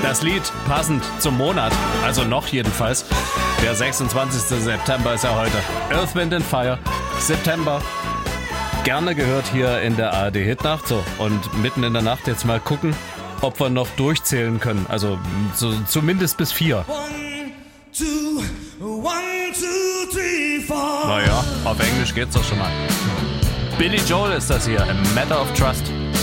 Das Lied passend zum Monat, also noch jedenfalls. Der 26. September ist ja heute. Earth, Wind and Fire, September. Gerne gehört hier in der ARD Hitnacht. So, und mitten in der Nacht jetzt mal gucken, ob wir noch durchzählen können. Also so, zumindest bis 4. 1, 2, 3, 4. Naja, auf Englisch geht's doch schon mal. Billy Joel ist das hier, A Matter of Trust.